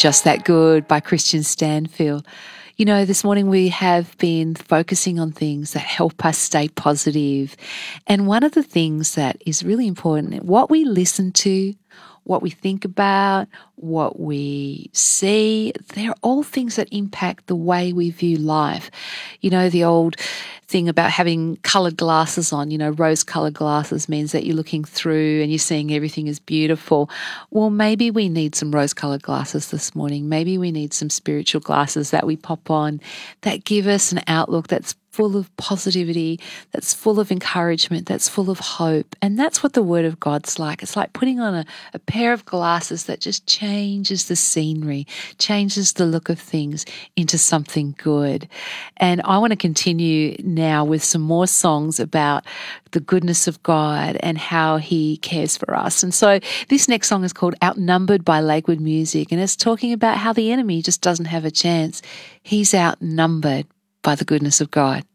Just That Good by Christian Stanfield. You know, this morning we have been focusing on things that help us stay positive. And one of the things that is really important, what we listen to, what we think about, what we see, they're all things that impact the way we view life. You know, the old thing about having coloured glasses on, rose-coloured glasses means that you're looking through and you're seeing everything as beautiful. Well, maybe we need some rose-coloured glasses this morning. Maybe we need some spiritual glasses that we pop on that give us an outlook that's full of positivity, that's full of encouragement, that's full of hope. And that's what the Word of God's like. It's like putting on a pair of glasses that just changes the scenery, changes the look of things into something good. And I want to continue now with some more songs about the goodness of God and how He cares for us. And so this next song is called Outnumbered by Lakewood Music, and it's talking about how the enemy just doesn't have a chance. He's outnumbered by the goodness of God.